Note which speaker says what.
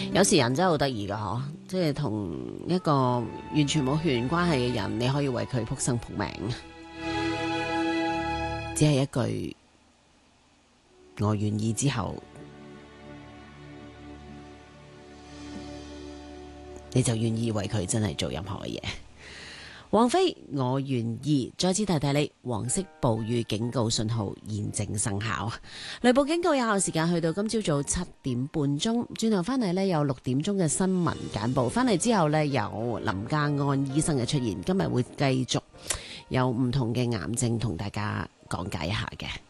Speaker 1: 有時人真係好得意噶嗬，即係同一個完全冇血緣關係嘅人，你可以為佢撲生撲命，只係一句我願意之後，你就願意為佢真係做任何嘅嘢。王菲，我願意。再次提提你，黃色暴雨警告信號現正生效，雷暴警告有效時間去到今朝早7點半鐘。轉頭翻嚟呢，有6點鐘嘅新聞簡報，翻嚟之後呢，有林家安醫生嘅出現，今日會繼續有唔同嘅癌症同大家講解一下嘅。